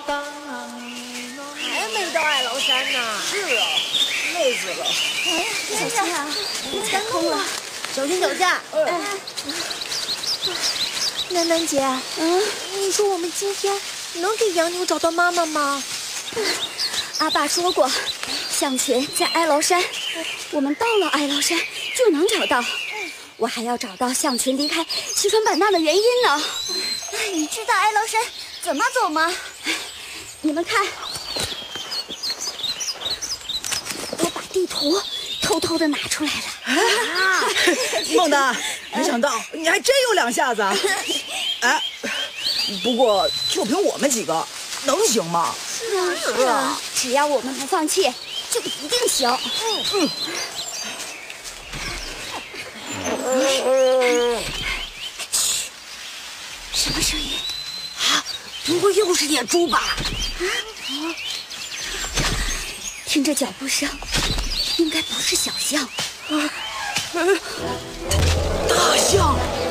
还没到爱劳山呢。 是啊，累死了。 哎，小心啊，别踩空了，小心脚下。楠楠姐，你说我们今天能给洋妞找到妈妈吗？ 阿爸说过，象群在哀牢山，我们到了哀牢山就能找到。我还要找到象群离开西川版纳的原因呢。 你知道哀牢山怎么走吗？ 你们看，我把地图偷偷的拿出来了。 孟达，没想到你还真有两下子啊！哎，不过就凭我们几个，能行吗？ 是啊，只要我们不放弃，就一定行。什么声音？ 啊，不会又是野猪吧？ 听着脚步声，应该不是小象。 大象！